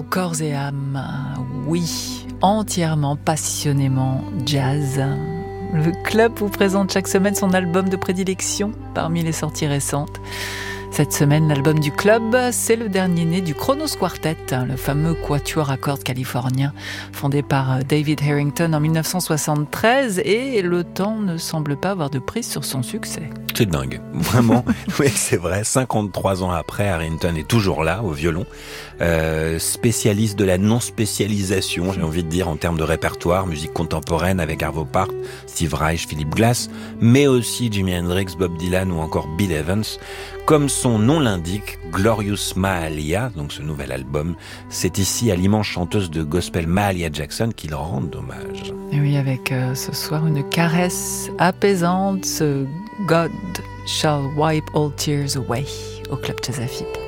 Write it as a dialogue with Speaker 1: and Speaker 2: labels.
Speaker 1: corps et âme. Oui, entièrement, passionnément jazz. Le club vous présente chaque semaine son album de prédilection parmi les sorties récentes. Cette semaine, l'album du club, c'est le dernier né du Kronos Quartet, le fameux quatuor à cordes californien fondé par David Harrington en 1973, et le temps ne semble pas avoir de prise sur son succès.
Speaker 2: C'est dingue, vraiment. Oui, c'est vrai, 53 ans après, Harrington est toujours là, au violon. Spécialiste de la non-spécialisation, j'ai envie de dire, en termes de répertoire, musique contemporaine avec Arvo Pärt, Steve Reich, Philip Glass, mais aussi Jimi Hendrix, Bob Dylan ou encore Bill Evans. Comme son nom l'indique, Glorious Mahalia, donc ce nouvel album, c'est ici à l'immense chanteuse de gospel Mahalia Jackson qu'il rend hommage.
Speaker 1: Et oui, avec ce soir une caresse apaisante, ce God shall wipe all tears away au Club Jazz à Fibre.